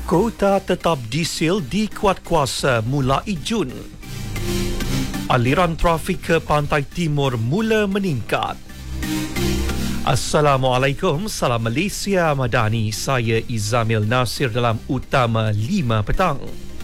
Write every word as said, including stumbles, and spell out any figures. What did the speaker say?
Kota tetap diesel dikuat kuasa mulai Jun. Aliran trafik ke pantai timur mula meningkat. Assalamualaikum, salam Malaysia Madani. Saya Izamil Nasir dalam Utama lima petang.